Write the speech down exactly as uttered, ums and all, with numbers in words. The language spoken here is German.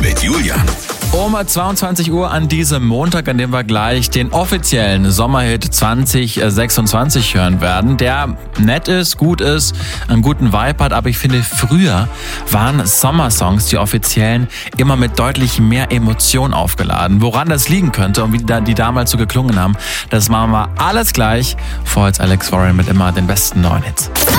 mit Julian. Um zweiundzwanzig Uhr an diesem Montag, an dem wir gleich den offiziellen Sommerhit zwanzig sechsundzwanzig hören werden, der nett ist, gut ist, einen guten Vibe hat, aber ich finde, früher waren Sommersongs, die offiziellen, immer mit deutlich mehr Emotion aufgeladen. Woran das liegen könnte und wie die damals so geklungen haben, das machen wir alles gleich. Vorher als Alex Warren mit immer den besten neuen Hits.